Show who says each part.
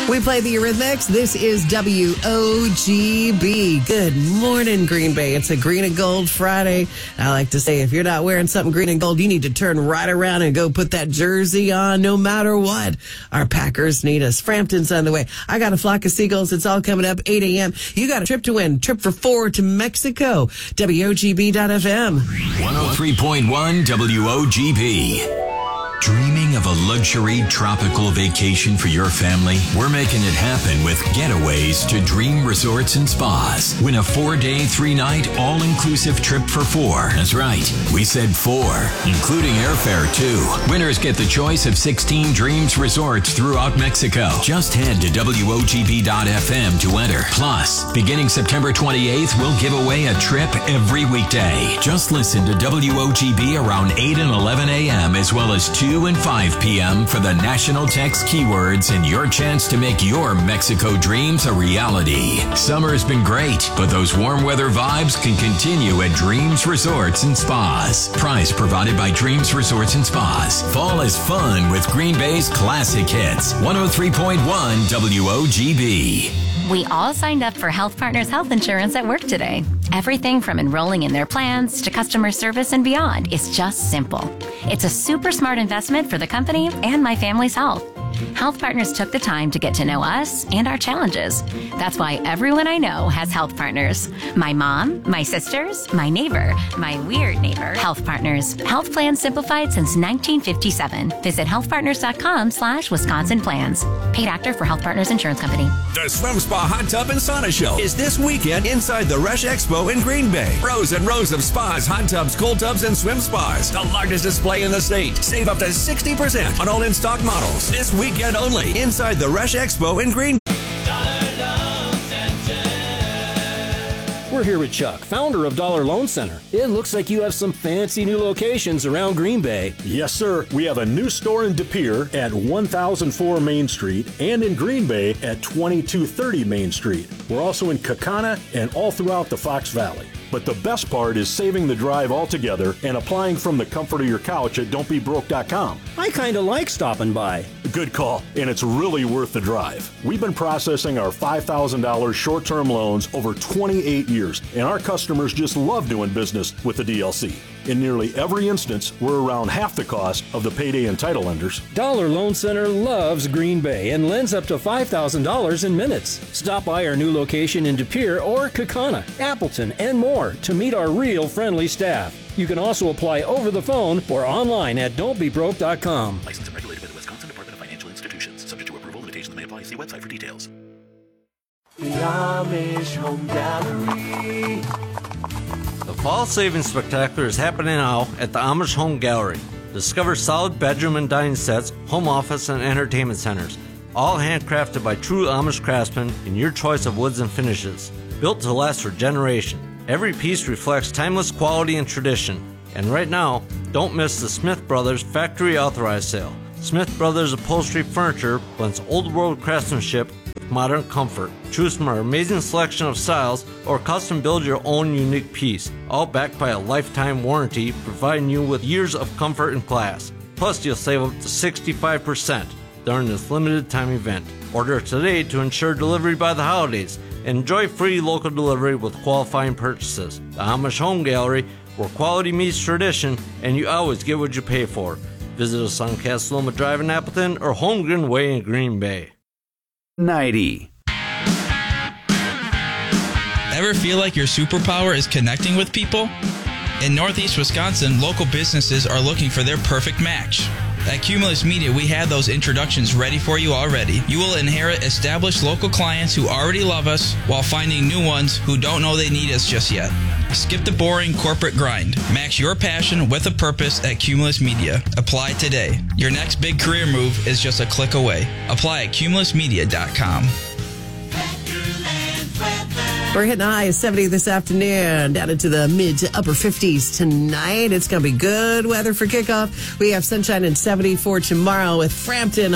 Speaker 1: We play the Eurythmics. This is WOGB. Good morning, Green Bay. It's a green and gold Friday. I like to say if you're not wearing something green and gold, you need to turn right around and go put that jersey on no matter what. Our Packers need us. Frampton's on the way. I got a flock of seagulls. It's all coming up 8 a.m. You got a trip to win. Trip for 4 to Mexico. WOGB.FM.
Speaker 2: 103.1 WOGB. Dreaming of a luxury tropical vacation for your family? We're making it happen with Getaways to Dream Resorts and Spas. Win a 4-day, 3-night, all-inclusive trip for 4. That's right. We said 4, including airfare, too. Winners get the choice of 16 Dreams Resorts throughout Mexico. Just head to WOGB.FM to enter. Plus, beginning September 28th, we'll give away a trip every weekday. Just listen to WOGB around 8 and 11 a.m. as well as 2 and 5 p.m. for the national text keywords and your chance to make your Mexico dreams a reality. Summer's been great, but those warm weather vibes can continue at Dreams Resorts and Spas. Prize provided by Dreams Resorts and Spas. Fall is fun with Green Bay's classic hits. 103.1 WOGB.
Speaker 3: We all signed up for Health Partners Health Insurance at work today. Everything from enrolling in their plans to customer service and beyond is just simple. It's a super smart investment for the company and my family's health. Health Partners took the time to get to know us and our challenges. That's why everyone I know has Health Partners. My mom, my sisters, my neighbor, my weird neighbor. Health Partners. Health plans simplified since 1957. Visit healthpartners.com/Wisconsin plans. Paid actor for Health Partners Insurance Company.
Speaker 4: The Swim Spa Hot Tub and Sauna Show is this weekend inside the Rush Expo in Green Bay. Rows and rows of spas, hot tubs, cold tubs, and swim spas. The largest display in the state. Save up to 60% on all in-stock models. This weekend only inside the Rush Expo in Green Bay.
Speaker 5: We're here with Chuck, founder of Dollar Loan Center. It looks like you have some fancy new locations around Green Bay.
Speaker 6: Yes, sir. We have a new store in De Pere at 1004 Main Street and in Green Bay at 2230 Main Street. We're also in Kaukauna and all throughout the Fox Valley. But the best part is saving the drive altogether and applying from the comfort of your couch at don'tbebroke.com.
Speaker 5: I kind of like stopping by.
Speaker 6: Good call, and it's really worth the drive. We've been processing our $5,000 short-term loans over 28 years, and our customers just love doing business with the DLC. In nearly every instance, we're around half the cost of the payday and title lenders.
Speaker 5: Dollar Loan Center loves Green Bay and lends up to $5,000 in minutes. Stop by our new location in De Pere or Kaukauna, Appleton, and more to meet our real friendly staff. You can also apply over the phone or online at don'tbebroke.com.
Speaker 7: Licensed and regulated by the Wisconsin Department of Financial Institutions. Subject to approval. Limitations may apply. See website for details.
Speaker 8: The Amish Home Gallery.
Speaker 9: The Fall Savings Spectacular is happening now at the Amish Home Gallery. Discover solid bedroom and dining sets, home office, and entertainment centers, all handcrafted by true Amish craftsmen in your choice of woods and finishes. Built to last for generations. Every piece reflects timeless quality and tradition. And right now, don't miss the Smith Brothers Factory Authorized Sale. Smith Brothers Upholstery Furniture blends old world craftsmanship with modern comfort. Choose from our amazing selection of styles or custom build your own unique piece, all backed by a lifetime warranty, providing you with years of comfort and class. Plus, you'll save up to 65% during this limited time event. Order today to ensure delivery by the holidays. Enjoy free local delivery with qualifying purchases. The Amish Home Gallery, where quality meets tradition and you always get what you pay for. Visit us on Castelloma Drive in Appleton or Holmgren Way in Green Bay.
Speaker 10: 90.
Speaker 11: Ever feel like your superpower is connecting with people? In Northeast Wisconsin, local businesses are looking for their perfect match. At Cumulus Media, we have those introductions ready for you already. You will inherit established local clients who already love us while finding new ones who don't know they need us just yet. Skip the boring corporate grind. Match your passion with a purpose at Cumulus Media. Apply today. Your next big career move is just a click away. Apply at cumulusmedia.com.
Speaker 1: We're hitting a high of 70 this afternoon, down into the mid to upper 50s tonight. It's going to be good weather for kickoff. We have sunshine and 70 for tomorrow with Frampton